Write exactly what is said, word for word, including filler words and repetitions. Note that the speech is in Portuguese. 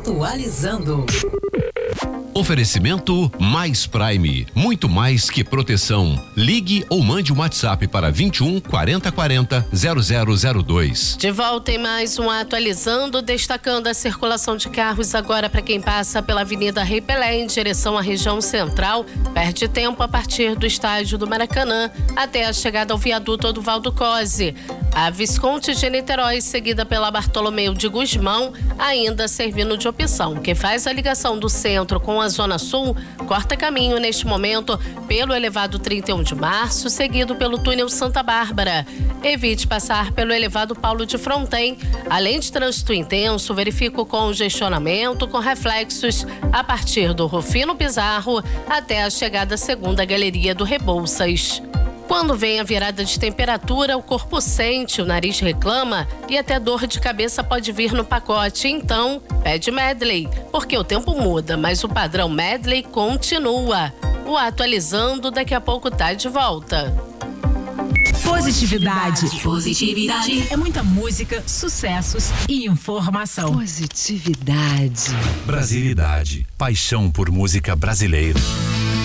Atualizando. Oferecimento Mais Prime, muito mais que proteção. Ligue ou mande um WhatsApp para vinte e um, quarenta, quarenta, zero zero zero dois. De volta em mais um Atualizando, destacando a circulação de carros agora para quem passa pela Avenida Rei Pelé em direção à região central, perde tempo a partir do estádio do Maracanã até a chegada ao viaduto do Valdo Cose. A Visconde de Niterói, seguida pela Bartolomeu de Gusmão, ainda servindo de opção. Quem faz a ligação do centro com a Zona Sul corta caminho neste momento pelo elevado trinta e um de março, seguido pelo túnel Santa Bárbara. Evite passar pelo elevado Paulo de Fronten. Além de trânsito intenso, verifique o congestionamento com reflexos a partir do Rufino Pizarro até a chegada à segunda galeria do Rebouças. Quando vem a virada de temperatura, o corpo sente, o nariz reclama e até dor de cabeça pode vir no pacote. Então, pede Medley, porque o tempo muda, mas o padrão Medley continua. O Atualizando daqui a pouco tá de volta. Positividade. Positividade. É muita música, sucessos e informação. Positividade. Brasilidade. Paixão por música brasileira.